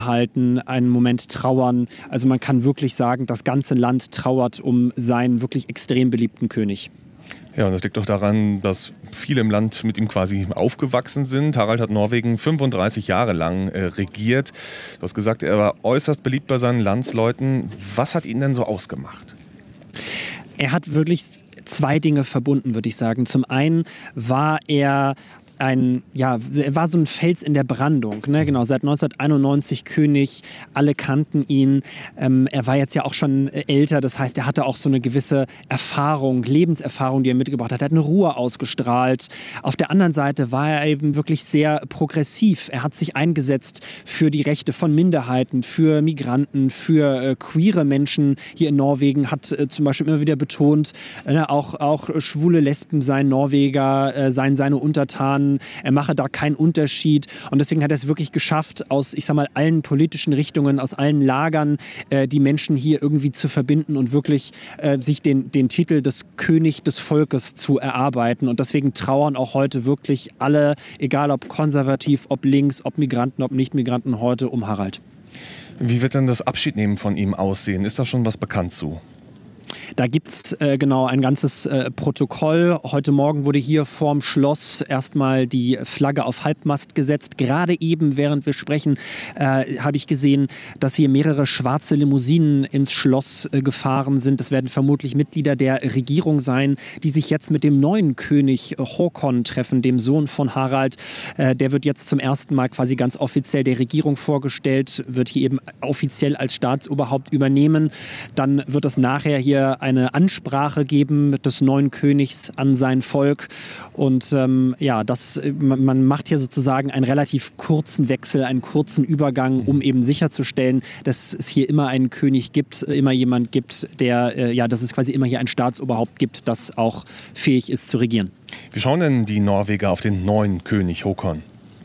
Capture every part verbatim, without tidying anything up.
halten, einen Moment trauern. Also man kann wirklich sagen, das ganze Land trauert um seinen wirklich extrem beliebten König. Ja, und das liegt doch daran, dass viele im Land mit ihm quasi aufgewachsen sind. Harald hat Norwegen fünfunddreißig Jahre lang äh, regiert. Du hast gesagt, er war äußerst beliebt bei seinen Landsleuten. Was hat ihn denn so ausgemacht? Er hat wirklich zwei Dinge verbunden, würde ich sagen. Zum einen war er ein, ja, er war so ein Fels in der Brandung, ne? Genau, seit neunzehnhunderteinundneunzig König, alle kannten ihn. Ähm, er war jetzt ja auch schon älter, das heißt, er hatte auch so eine gewisse Erfahrung, Lebenserfahrung, die er mitgebracht hat. Er hat eine Ruhe ausgestrahlt. Auf der anderen Seite war er eben wirklich sehr progressiv. Er hat sich eingesetzt für die Rechte von Minderheiten, für Migranten, für äh, queere Menschen hier in Norwegen, hat äh, zum Beispiel immer wieder betont, äh, auch, auch Schwule, Lesben seien Norweger, äh, seien seine Untertanen. Er mache da keinen Unterschied und deswegen hat er es wirklich geschafft, aus, ich sag mal, allen politischen Richtungen, aus allen Lagern äh, die Menschen hier irgendwie zu verbinden und wirklich äh, sich den, den Titel des König des Volkes zu erarbeiten. Und deswegen trauern auch heute wirklich alle, egal ob konservativ, ob links, ob Migranten, ob Nicht-Migranten, heute um Harald. Wie wird denn das Abschiednehmen von ihm aussehen? Ist da schon was bekannt zu? Da gibt es äh, genau ein ganzes äh, Protokoll. Heute Morgen wurde hier vorm Schloss erstmal die Flagge auf Halbmast gesetzt. Gerade eben, während wir sprechen, äh, habe ich gesehen, dass hier mehrere schwarze Limousinen ins Schloss äh, gefahren sind. Das werden vermutlich Mitglieder der Regierung sein, die sich jetzt mit dem neuen König äh, Håkon treffen, dem Sohn von Harald. Äh, der wird jetzt zum ersten Mal quasi ganz offiziell der Regierung vorgestellt, wird hier eben offiziell als Staatsoberhaupt übernehmen. Dann wird es nachher hier eine Ansprache geben des neuen Königs an sein Volk. Und ähm, ja, das, man macht hier sozusagen einen relativ kurzen Wechsel, einen kurzen Übergang, um eben sicherzustellen, dass es hier immer einen König gibt, immer jemand gibt, der, äh, ja, dass es quasi immer hier ein Staatsoberhaupt gibt, das auch fähig ist zu regieren. Wie schauen denn die Norweger auf den neuen König Håkon?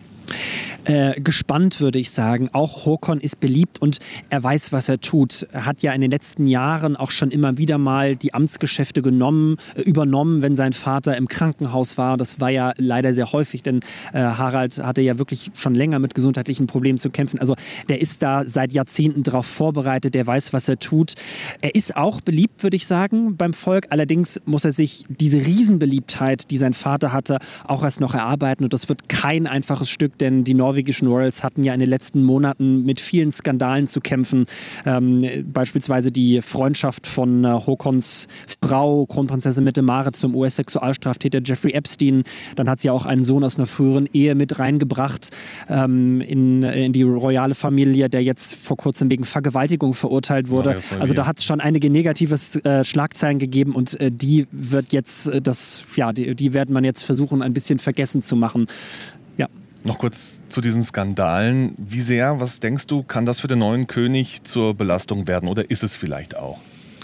Äh, gespannt, würde ich sagen. Auch Håkon ist beliebt und er weiß, was er tut. Er hat ja in den letzten Jahren auch schon immer wieder mal die Amtsgeschäfte genommen, äh, übernommen, wenn sein Vater im Krankenhaus war. Das war ja leider sehr häufig, denn äh, Harald hatte ja wirklich schon länger mit gesundheitlichen Problemen zu kämpfen. Also der ist da seit Jahrzehnten darauf vorbereitet, der weiß, was er tut. Er ist auch beliebt, würde ich sagen, beim Volk. Allerdings muss er sich diese Riesenbeliebtheit, die sein Vater hatte, auch erst noch erarbeiten. Und das wird kein einfaches Stück, denn die Norweger norwegischen Royals hatten ja in den letzten Monaten mit vielen Skandalen zu kämpfen. Ähm, beispielsweise die Freundschaft von äh, Håkons Frau, Kronprinzessin Mette-Marit, zum U S-Sexualstraftäter Jeffrey Epstein. Dann hat sie auch einen Sohn aus einer früheren Ehe mit reingebracht ähm, in, in die royale Familie, der jetzt vor kurzem wegen Vergewaltigung verurteilt wurde. Ja, also da hat es schon einige negative äh, Schlagzeilen gegeben und äh, die wird jetzt äh, das, ja, die, die werden man jetzt versuchen, ein bisschen vergessen zu machen. Ja. Noch kurz zu diesen Skandalen. Wie sehr, was denkst du, kann das für den neuen König zur Belastung werden oder ist es vielleicht auch?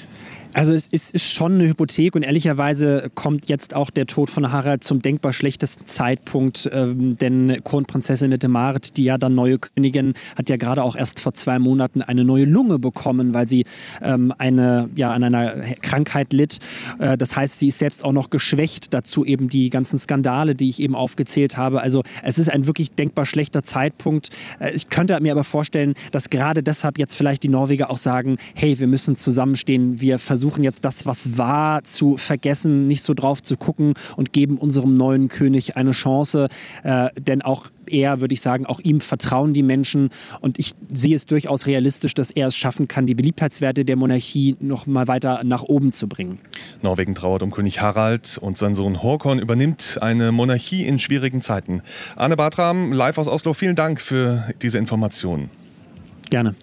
Also es ist, ist schon eine Hypothek und ehrlicherweise kommt jetzt auch der Tod von Harald zum denkbar schlechtesten Zeitpunkt, ähm, denn Kronprinzessin Mette-Marit, die ja dann neue Königin, hat ja gerade auch erst vor zwei Monaten eine neue Lunge bekommen, weil sie ähm, eine, ja, an einer Krankheit litt. Äh, das heißt, sie ist selbst auch noch geschwächt, dazu eben die ganzen Skandale, die ich eben aufgezählt habe. Also es ist ein wirklich denkbar schlechter Zeitpunkt. Äh, ich könnte mir aber vorstellen, dass gerade deshalb jetzt vielleicht die Norweger auch sagen, hey, wir müssen zusammenstehen, wir versuchen versuchen jetzt das, was war, zu vergessen, nicht so drauf zu gucken und geben unserem neuen König eine Chance. Äh, denn auch er, würde ich sagen, auch ihm vertrauen die Menschen. Und ich sehe es durchaus realistisch, dass er es schaffen kann, die Beliebtheitswerte der Monarchie noch mal weiter nach oben zu bringen. Norwegen trauert um König Harald und sein Sohn Håkon übernimmt eine Monarchie in schwierigen Zeiten. Arne Bartram, live aus Oslo, vielen Dank für diese Informationen. Gerne.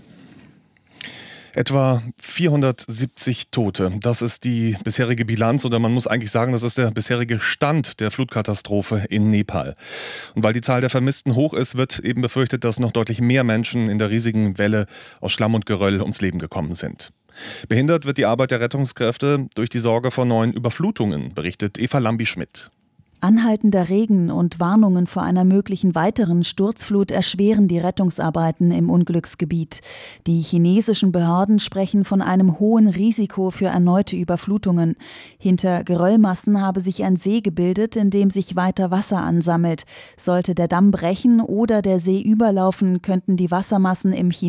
Etwa vierhundertsiebzig Tote. Das ist die bisherige Bilanz oder man muss eigentlich sagen, das ist der bisherige Stand der Flutkatastrophe in Nepal. Und weil die Zahl der Vermissten hoch ist, wird eben befürchtet, dass noch deutlich mehr Menschen in der riesigen Welle aus Schlamm und Geröll ums Leben gekommen sind. Behindert wird die Arbeit der Rettungskräfte durch die Sorge vor neuen Überflutungen, berichtet Eva Lambi-Schmidt. Anhaltender Regen und Warnungen vor einer möglichen weiteren Sturzflut erschweren die Rettungsarbeiten im Unglücksgebiet. Die chinesischen Behörden sprechen von einem hohen Risiko für erneute Überflutungen. Hinter Geröllmassen habe sich ein See gebildet, in dem sich weiter Wasser ansammelt. Sollte der Damm brechen oder der See überlaufen, könnten die Wassermassen im